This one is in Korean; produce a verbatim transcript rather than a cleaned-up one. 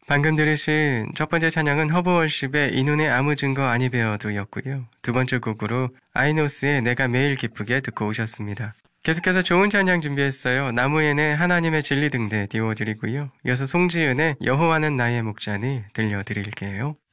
방금 들으신 첫 번째 찬양은 허브월십의 이 눈에 아무 증거 아니 베어도 였고요. 두 번째 곡으로 아이노스의 내가 매일 기쁘게 듣고 오셨습니다. 계속해서 좋은 찬양 준비했어요. 나무엔의 하나님의 진리 등대 띄워드리고요. 이어서 송지은의 여호와는 나의 목자니 들려드릴게요.